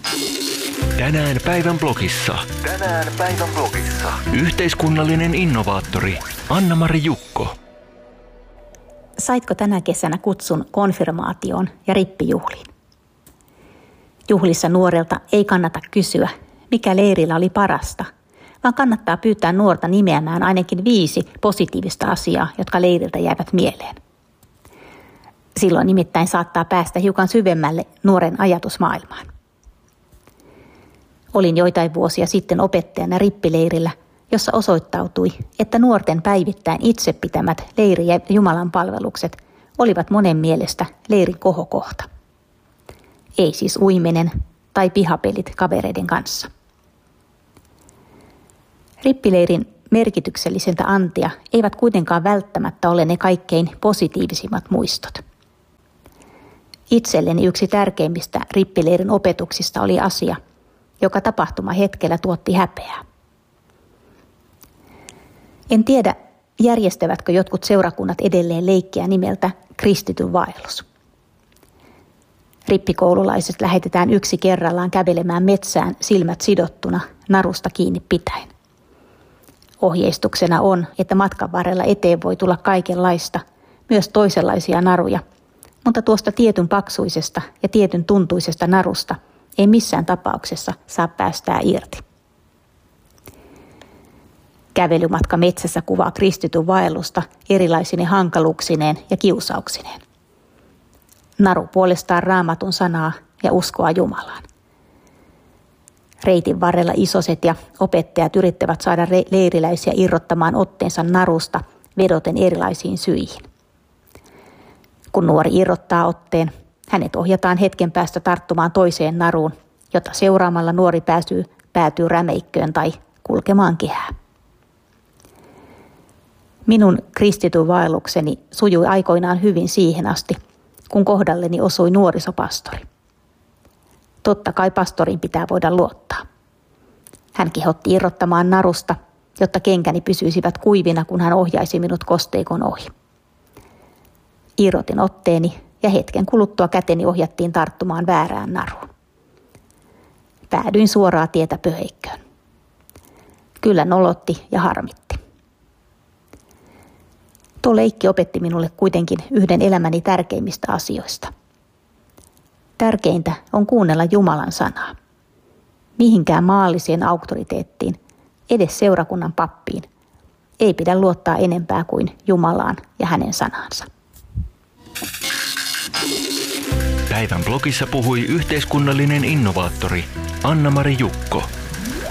Tänään päivän blogissa. Yhteiskunnallinen innovaattori Anna-Mari Jukko. Saitko tänä kesänä kutsun konfirmaatioon ja rippijuhliin? Juhlissa nuorelta ei kannata kysyä, mikä leirillä oli parasta, vaan kannattaa pyytää nuorta nimeämään ainakin 5 positiivista asiaa, jotka leiriltä jäävät mieleen. Silloin nimittäin saattaa päästä hiukan syvemmälle nuoren ajatusmaailmaan. Olin joitain vuosia sitten opettajana rippileirillä, jossa osoittautui, että nuorten päivittäin itse pitämät leiri- ja Jumalan palvelukset olivat monen mielestä leirin kohokohta. Ei siis uiminen tai pihapelit kavereiden kanssa. Rippileirin merkityksellisintä antia eivät kuitenkaan välttämättä ole ne kaikkein positiivisimmat muistot. Itselleni yksi tärkeimmistä rippileirin opetuksista oli asia, joka tapahtumahetkellä tuotti häpeää. En tiedä, järjestävätkö jotkut seurakunnat edelleen leikkiä nimeltä kristityn vaellus. Rippikoululaiset lähetetään yksi kerrallaan kävelemään metsään silmät sidottuna, narusta kiinni pitäen. Ohjeistuksena on, että matkan varrella eteen voi tulla kaikenlaista, myös toisenlaisia naruja, mutta tuosta tietyn paksuisesta ja tietyn tuntuisesta narusta ei missään tapauksessa saa päästää irti. Kävelymatka metsässä kuvaa kristityn vaellusta erilaisine hankaluuksineen ja kiusauksineen. Naru puolestaan Raamatun sanaa ja uskoa Jumalaan. Reitin varrella isoset ja opettajat yrittävät saada leiriläisiä irrottamaan otteensa narusta vedoten erilaisiin syihin. Kun nuori irrottaa otteen, hänet ohjataan hetken päästä tarttumaan toiseen naruun, jota seuraamalla nuori päätyy rämeikköön tai kulkemaan kehää. Minun kristityn vaellukseni sujui aikoinaan hyvin siihen asti, kun kohdalleni osui nuorisopastori. Totta kai pastorin pitää voida luottaa. Hän kehotti irrottamaan narusta, jotta kenkäni pysyisivät kuivina, kun hän ohjaisi minut kosteikon ohi. Irrotin otteeni ja hetken kuluttua käteni ohjattiin tarttumaan väärään naruun. Päädyin suoraa tietä pöheikköön. Kyllä nolotti ja harmitti. Tuo leikki opetti minulle kuitenkin yhden elämäni tärkeimmistä asioista. Tärkeintä on kuunnella Jumalan sanaa. Mihinkään maalliseen auktoriteettiin, edes seurakunnan pappiin, ei pidä luottaa enempää kuin Jumalaan ja hänen sanaansa. Päivän blogissa puhui yhteiskunnallinen innovaattori Anna-Mari Jukko.